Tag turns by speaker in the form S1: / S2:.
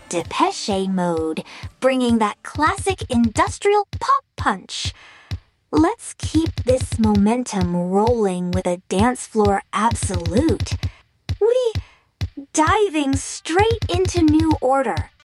S1: Depeche mode, bringing that classic industrial pop punch. Let's keep this momentum rolling with a dance floor absolute. We diving straight into New Order.